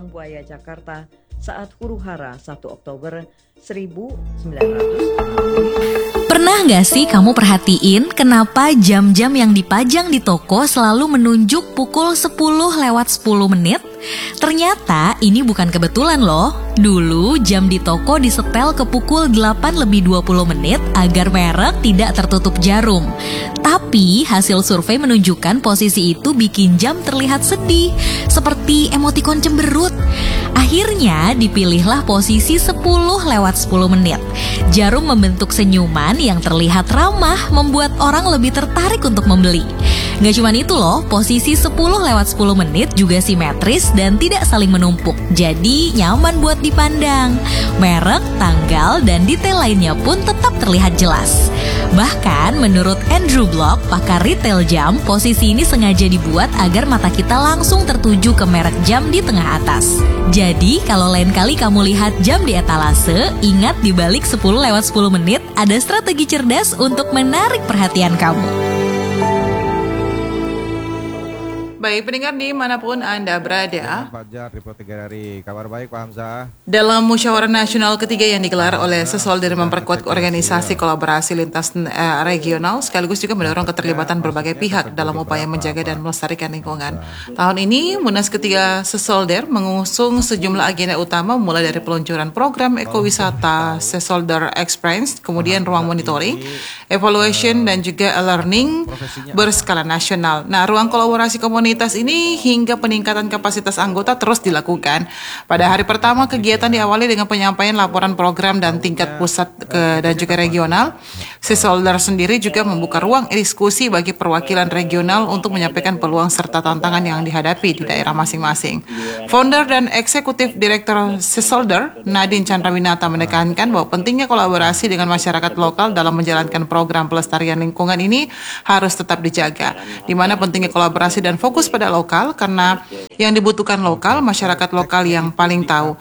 Buaya, Jakarta saat huru-hara 1 Oktober 1900. Pernah nggak sih kamu perhatiin kenapa jam-jam yang dipajang di toko selalu menunjuk pukul 10:10 menit? Ternyata ini bukan kebetulan loh. Dulu jam di toko disetel ke pukul 8:20 menit agar merek tidak tertutup jarum. Tapi hasil survei menunjukkan posisi itu bikin jam terlihat sedih, seperti emotikon cemberut. Akhirnya dipilihlah posisi 10:10 menit. Jarum membentuk senyuman yang terlihat ramah, membuat orang lebih tertarik untuk membeli. Gak cuma itu loh, posisi 10:10 menit juga simetris dan tidak saling menumpuk. Jadi nyaman buat dipandang. Merek, tanggal, dan detail lainnya pun tetap terlihat jelas. Bahkan menurut Andrew Block, pakar retail jam, posisi ini sengaja dibuat agar mata kita langsung tertuju ke merek jam di tengah atas. Jadi kalau lain kali kamu lihat jam di etalase, ingat di balik 10:10 menit ada strategi cerdas untuk menarik perhatian kamu. Baik, pendengar dimanapun Anda berada, Fajar, Report 3 hari. Kabar baik Pak Hamzah. dalam musyawarah nasional ketiga yang digelar oleh Sesolder memperkuat organisasi kolaborasi lintas regional sekaligus juga mendorong keterlibatan berbagai pihak dalam upaya menjaga dan melestarikan lingkungan. Tahun ini Munas ketiga Sesolder mengusung sejumlah agenda utama mulai dari peluncuran program ekowisata Sesolder Experience, kemudian ruang monitoring, evaluation dan juga learning berskala nasional. Nah, ruang kolaborasi komunitas ini hingga peningkatan kapasitas anggota terus dilakukan. Pada hari pertama kegiatan diawali dengan penyampaian laporan program dan tingkat pusat dan juga regional. Sesolder sendiri juga membuka ruang diskusi bagi perwakilan regional untuk menyampaikan peluang serta tantangan yang dihadapi di daerah masing-masing. Founder dan Eksekutif Direktur Sesolder, Nadine Chandrawinata, menekankan bahwa pentingnya kolaborasi dengan masyarakat lokal dalam menjalankan program pelestarian lingkungan ini harus tetap dijaga, di mana pentingnya kolaborasi dan fokus pada lokal karena yang dibutuhkan lokal, masyarakat lokal yang paling tahu.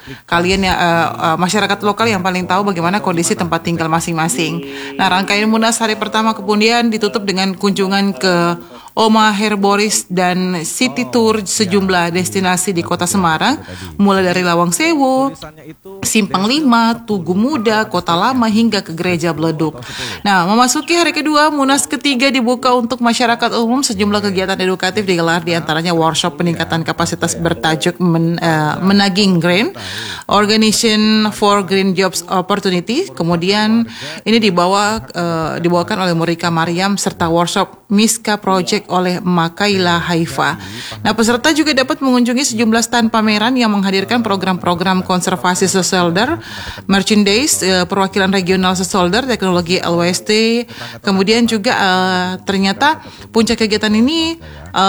Masyarakat lokal yang paling tahu bagaimana kondisi tempat tinggal masing-masing. Nah, rangkaian Munas hari pertama kemudian ditutup dengan kunjungan ke Oma Herboris dan City Tour sejumlah destinasi di Kota Semarang, mulai dari Lawang Sewu, Simpang 5, Tugu Muda, Kota Lama hingga ke Gereja Bleduk. Nah, memasuki hari kedua, Munas ketiga dibuka untuk masyarakat umum. Sejumlah kegiatan edukatif digelar, diantaranya workshop peningkatan kapasitas bertajuk Menaging Green, Organization for Green Jobs Opportunity. Kemudian ini dibawakan oleh Murika Mariam serta workshop Miska Project oleh Makaila Haifa. Nah, peserta juga dapat mengunjungi sejumlah stand pameran yang menghadirkan program-program konservasi Sesolder, merchandise, perwakilan regional Sesolder, teknologi LWST. Kemudian juga ternyata puncak kegiatan ini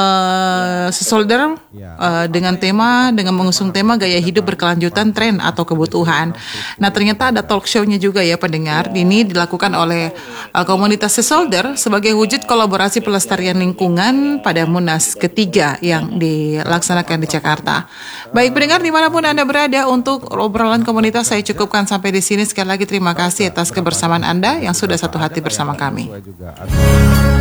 Sesolder dengan mengusung tema gaya hidup berkelanjutan, tren atau kebutuhan. Nah, ternyata ada talk show-nya juga ya pendengar. Ini dilakukan oleh komunitas Sesolder sebagai wujud kolaborasi pelestarian lingkungan pada Munas ketiga yang dilaksanakan di Jakarta. Baik pendengar dimanapun Anda berada, untuk obrolan komunitas saya cukupkan sampai di sini. Sekali lagi terima kasih atas kebersamaan Anda yang sudah satu hati bersama kami.